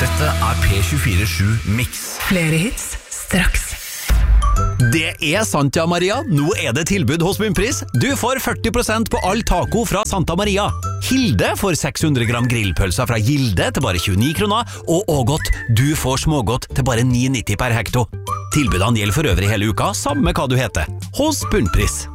Dette P24-7 Mix. Flere hits straks. Det sant, ja, Maria. Nå det tilbud hos Bunnpris. Du får 40% på all taco fra Santa Maria. Hilde får 600 gram grillpølser fra Gilde til bare 29 kroner, og Ågot, du får smågodt til bare 9,90 per hekto. Tilbudene gjelder for øvrig hele uka, samme hva du heter. Hos Bunnpris.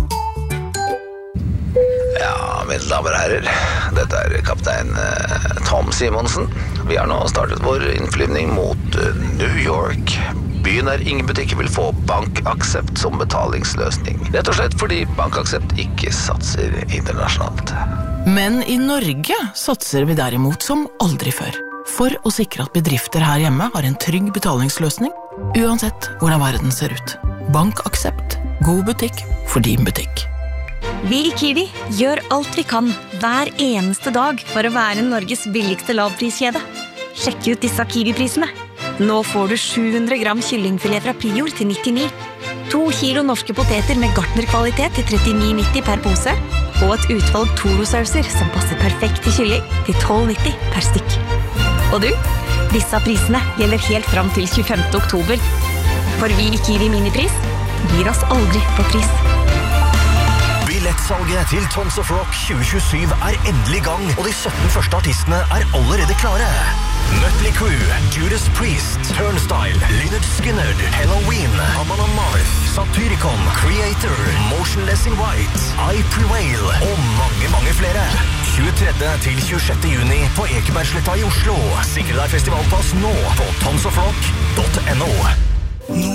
Ja, mine damer og herrer, dette kaptein Tom Simonsen. Vi har nå startet vår innflyvning mot New York. Byen ingen butikker vil få BankAxept som betalingsløsning. Rett og slett fordi BankAxept ikke satser internasjonalt. Men i Norge satser vi derimot som aldri før. For å sikre at bedrifter her hjemme har en trygg betalingsløsning, uansett hvordan verden ser ut. BankAxept. God butikk for din butikk. Vi i Kiwi gjør alt vi kan hver eneste dag for å være Norges billigste lavpriskjede. Sjekk ut disse Kiwi-prisene. Nå får du 700 gram kyllingfilet fra Prior til 99, 2 kilo norske poteter med gartnerkvalitet til 39,90 per pose, og et utvalg Toro-sauser som passer perfekt til kylling til 12,90 per stykk. Og du, disse prisene gjelder helt fram til 25. oktober. For vi i Kiwi Minipris gir oss aldri på pris. Billettsalget til Tons of Rock 2027 endelig i gang, og de 17 første artistene allerede klare. Mötley Crüe, Judas Priest, Turnstile, Lynyrd Skynyrd, Halloween, Amon Amarth, Satyricon, Creator, Motionless in White, I Prevail og mange flere. 23. til 26. juni på Ekebergsletta i Oslo. Sikre deg festivalpass nå på tonsofrock.no.